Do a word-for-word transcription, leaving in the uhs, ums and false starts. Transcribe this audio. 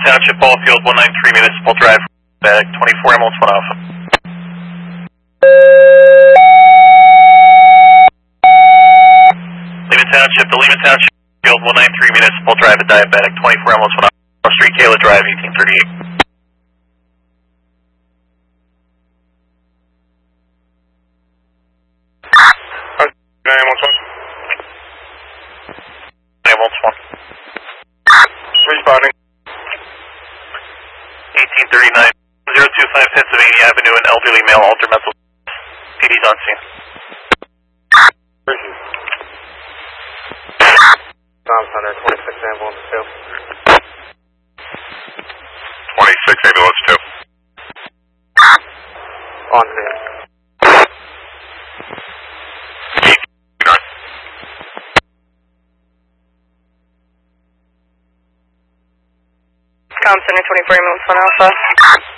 Township, Ballfield, one nine three Municipal Drive, back twenty-four ambulance, one Alpha. Lehman Township, to Lehman Township, Field, one nine three Municipal Drive, a diabetic, twenty-four ambulance, one Alpha, Street, Kayla Drive, eighteen thirty-eight. Ambulance one. Responding. eighteen thirty-nine, zero two five Pennsylvania Avenue, an elderly male, altered mental. P D's on scene. Tom Center, twenty-six ambulance two. twenty-six ambulance two. On scene. Com Center, twenty-four ambulance one Alpha.